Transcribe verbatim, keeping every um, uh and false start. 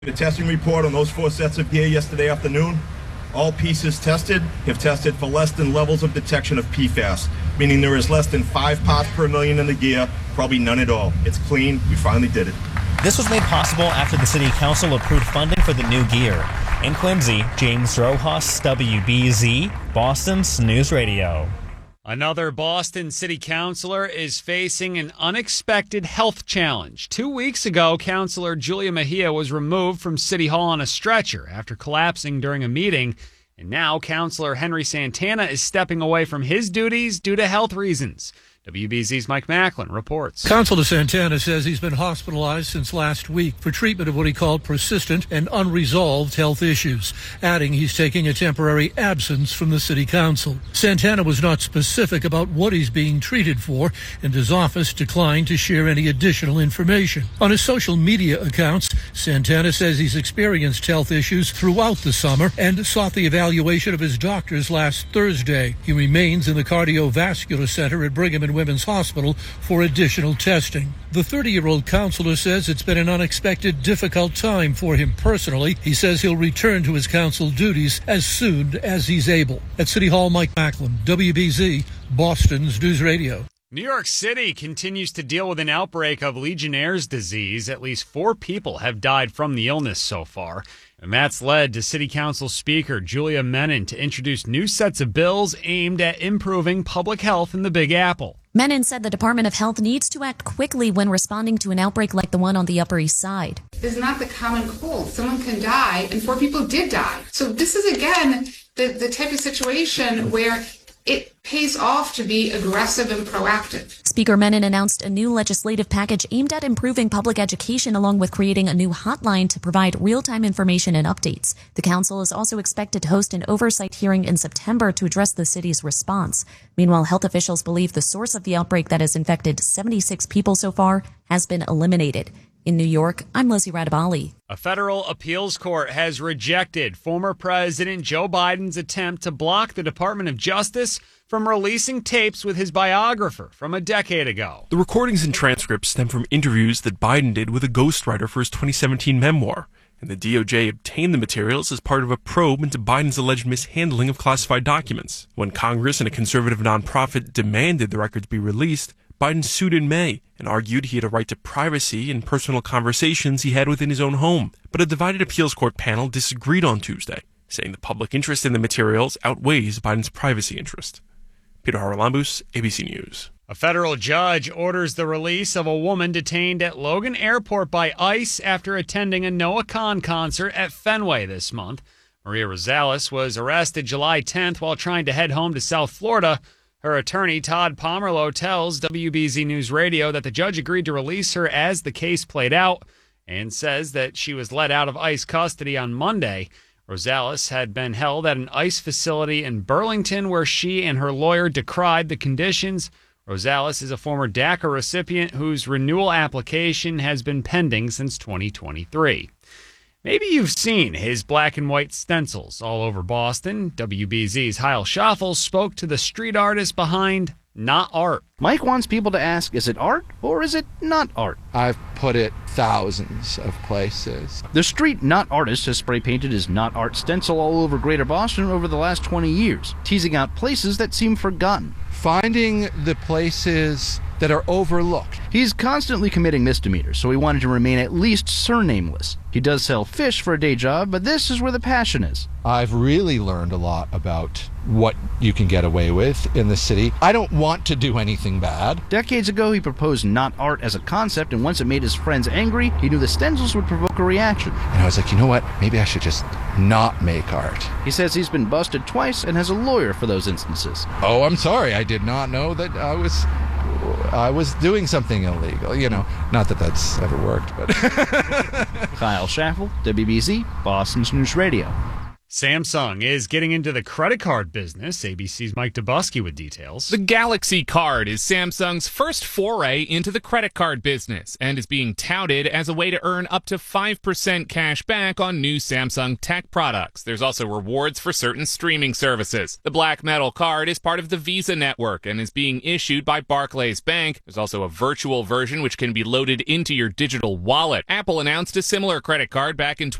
The testing report on those four sets of gear yesterday afternoon, all pieces tested have tested for less than levels of detection of P FAS, meaning there is less than five parts per million in the gear, probably none at all. It's clean. We finally did it. This was made possible after the City Council approved funding for the new gear. In Quincy, James Rojas, W B Z, Boston's News Radio. Another Boston city councilor is facing an unexpected health challenge. Two weeks ago, Councilor Julia Mejia was removed from City Hall on a stretcher after collapsing during a meeting. And now Councilor Henry Santana is stepping away from his duties due to health reasons. W B Z's Mike Macklin reports. Councilor Santana says he's been hospitalized since last week for treatment of what he called persistent and unresolved health issues, adding he's taking a temporary absence from the city council. Santana was not specific about what he's being treated for, and his office declined to share any additional information. On his social media accounts, Santana says he's experienced health issues throughout the summer and sought the evaluation of his doctors last Thursday. He remains in the cardiovascular center at Brigham and Women's Hospital for additional testing. The thirty-year-old councilor says it's been an unexpected, difficult time for him personally. He says he'll return to his council duties as soon as he's able. At City Hall, Mike Macklin, W B Z, Boston's News Radio. New York City continues to deal with an outbreak of Legionnaire's disease. At least four people have died from the illness so far. And that's led to City Council Speaker Julia Menin to introduce new sets of bills aimed at improving public health in the Big Apple. Menin said the Department of Health needs to act quickly when responding to an outbreak like the one on the Upper East Side. This is not the common cold. Someone can die, and four people did die. So this is, again, the, the type of situation where it pays off to be aggressive and proactive. Speaker Menin announced a new legislative package aimed at improving public education, along with creating a new hotline to provide real-time information and updates. The council is also expected to host an oversight hearing in September to address the city's response. Meanwhile, health officials believe the source of the outbreak that has infected seventy-six people so far has been eliminated. In New York, I'm Lizzie Radabali. A federal appeals court has rejected former President Joe Biden's attempt to block the Department of Justice from releasing tapes with his biographer from a decade ago. The recordings and transcripts stem from interviews that Biden did with a ghostwriter for his twenty seventeen memoir, and the D O J obtained the materials as part of a probe into Biden's alleged mishandling of classified documents. When Congress and a conservative nonprofit demanded the records be released, Biden sued in May and argued he had a right to privacy and personal conversations he had within his own home. But a divided appeals court panel disagreed on Tuesday, saying the public interest in the materials outweighs Biden's privacy interest. Peter Haralambous, A B C News. A federal judge orders the release of a woman detained at Logan Airport by ICE after attending a Noah Kahan concert at Fenway this month. Maria Rosales was arrested July tenth while trying to head home to South Florida. Her attorney, Todd Pomerleau, tells W B Z News Radio that the judge agreed to release her as the case played out and says that she was let out of ICE custody on Monday. Rosales had been held at an ICE facility in Burlington where she and her lawyer decried the conditions. Rosales is a former DACA recipient whose renewal application has been pending since twenty twenty-three. Maybe you've seen his black and white stencils all over Boston. W B Z's Heil Schaffel spoke to the street artist behind Not Art. Mike wants people to ask, is it art or is it not art? I've put it thousands of places. The street Not Artist has spray painted his Not Art stencil all over Greater Boston over the last twenty years, teasing out places that seem forgotten. Finding the places that are overlooked. He's constantly committing misdemeanors, so he wanted to remain at least surnameless. He does sell fish for a day job, but this is where the passion is. I've really learned a lot about what you can get away with in the city. I don't want to do anything bad. Decades ago, he proposed Not Art as a concept, and once it made his friends angry, he knew the stencils would provoke a reaction. And I was like, you know what? Maybe I should just not make art. He says he's been busted twice and has a lawyer for those instances. Oh, I'm sorry. I did not know that I was... I was doing something illegal, you know. Not that that's ever worked, but... Kyle Schaffel, W B Z, Boston's News Radio. Samsung is getting into the credit card business. A B C's Mike Dubusky with details. The Galaxy Card is Samsung's first foray into the credit card business and is being touted as a way to earn up to five percent cash back on new Samsung tech products. There's also rewards for certain streaming services. The Black Metal card is part of the Visa network and is being issued by Barclays Bank. There's also a virtual version which can be loaded into your digital wallet. Apple announced a similar credit card back in